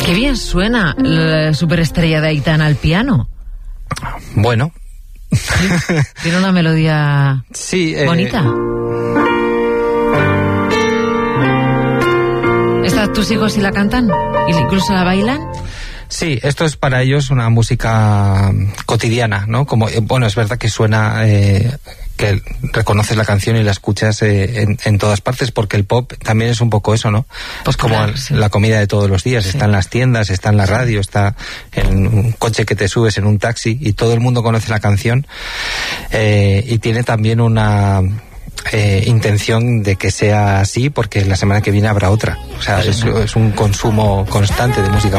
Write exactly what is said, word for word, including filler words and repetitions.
Qué bien suena la superestrella de Aitana al piano. Bueno. ¿Sí? Tiene una melodía sí, eh... bonita. ¿Están tus hijos y la cantan? ¿Incluso la bailan? Sí, esto es para ellos una música cotidiana, ¿no? Como, bueno, es verdad que suena, eh, que reconoces la canción y la escuchas eh, en, en todas partes, porque el pop también es un poco eso, ¿no? Popular, es como sí. La comida de todos los días, sí. Está en las tiendas, está en la radio, está en un coche que te subes, en un taxi, y todo el mundo conoce la canción, eh, y tiene también una... Eh, intención de que sea así, porque la semana que viene habrá otra. O sea, es, es un consumo constante de música